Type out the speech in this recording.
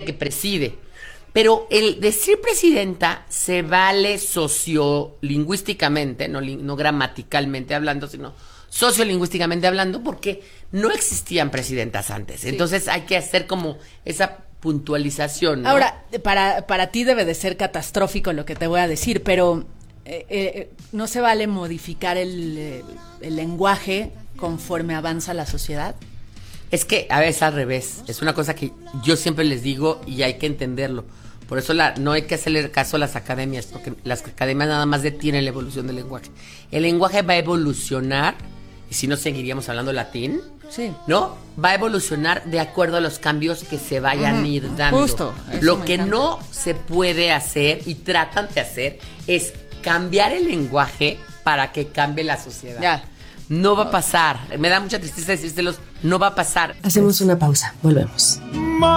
que preside. Pero el decir presidenta se vale sociolingüísticamente, no gramaticalmente hablando, sino sociolingüísticamente hablando, porque no existían presidentas antes. Sí. Entonces hay que hacer como esa puntualización, ¿no? Ahora, para ti debe de ser catastrófico lo que te voy a decir, pero ¿no se vale modificar el lenguaje conforme avanza la sociedad? Es que a veces al revés. Es una cosa que yo siempre les digo y hay que entenderlo. Por eso no hay que hacerle caso a las academias, porque las academias nada más detienen la evolución del lenguaje. El lenguaje va a evolucionar, y si no seguiríamos hablando latín, sí, ¿no? Va a evolucionar de acuerdo a los cambios que se vayan ir dando. Justo. Lo que no se puede hacer, y tratan de hacer, es cambiar el lenguaje para que cambie la sociedad. Ya. No va a pasar. Me da mucha tristeza decírselos, no va a pasar. Hacemos una pausa, volvemos.